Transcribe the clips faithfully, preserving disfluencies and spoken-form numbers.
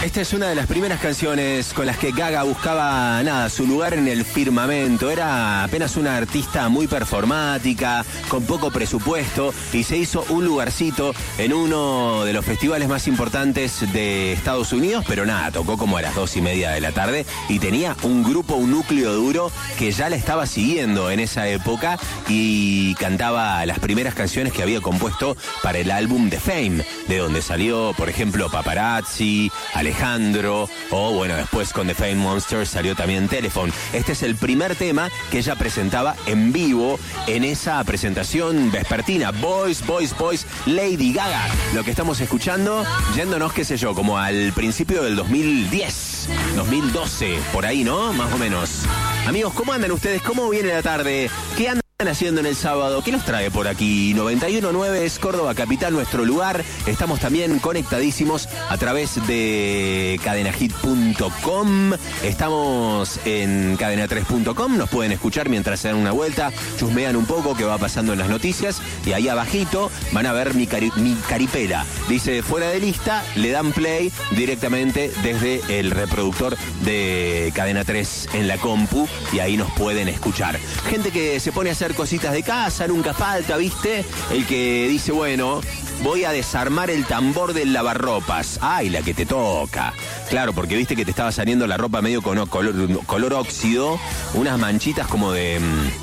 Esta es una de las primeras canciones con las que Gaga buscaba, nada, su lugar en el firmamento. Era apenas una artista muy performática, con poco presupuesto, y se hizo un lugarcito en uno de los festivales más importantes de Estados Unidos, pero nada, tocó como a las dos y media de la tarde y tenía un grupo, un núcleo duro que ya la estaba siguiendo en esa época y cantaba las primeras canciones que había compuesto para el álbum The Fame, de donde salió, por ejemplo, Paparazzi, Alejandro, o bueno, después con The Fame Monsters salió también Telephone. Este es el primer tema que ella presentaba en vivo en esa presentación vespertina. Boys, Boys, Boys, Lady Gaga. Lo que estamos escuchando, yéndonos, qué sé yo, como al principio del dos mil diez, dos mil doce, por ahí, ¿no? Más o menos. Amigos, ¿cómo andan ustedes? ¿Cómo viene la tarde? ¿Qué andan haciendo en el sábado? ¿Qué nos trae por aquí? noventa y uno punto nueve es Córdoba Capital, nuestro lugar. Estamos también conectadísimos a través de cadena hit punto com. Estamos en cadena tres punto com. Nos pueden escuchar mientras se dan una vuelta, chusmean un poco qué va pasando en las noticias. Y ahí abajito van a ver mi, cari mi caripela. Dice fuera de lista, le dan play directamente desde el reproductor de Cadena tres en la compu y ahí nos pueden escuchar. Gente que se pone a hacer cositas de casa, nunca falta, ¿viste? El que dice, bueno, voy a desarmar el tambor del lavarropas. Ay, la que te toca. Claro, porque viste que te estaba saliendo la ropa medio con color, color óxido, unas manchitas como de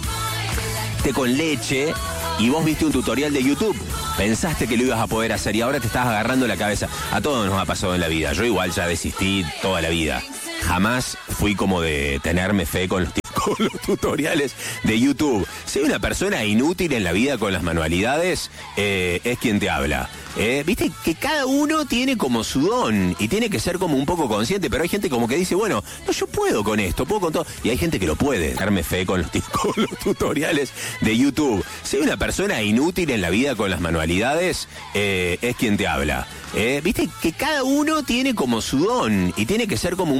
mm, té con leche, y vos viste un tutorial de YouTube. Pensaste que lo ibas a poder hacer y ahora te estás agarrando la cabeza. A todos nos ha pasado en la vida. Yo igual ya desistí toda la vida. Jamás fui como de tenerme fe con los, con los tutoriales de YouTube. Soy una persona inútil en la vida con las manualidades, eh, es quien te habla. Eh, Viste que cada uno tiene como su don y tiene que ser como un poco consciente, pero hay gente como que dice, bueno, no, yo puedo con esto, puedo con todo. Y hay gente que lo puede. Darme fe con los, con los tutoriales de YouTube. Soy una persona inútil en la vida con las manualidades, eh, es quien te habla. Eh, Viste que cada uno tiene como su don y tiene que ser como un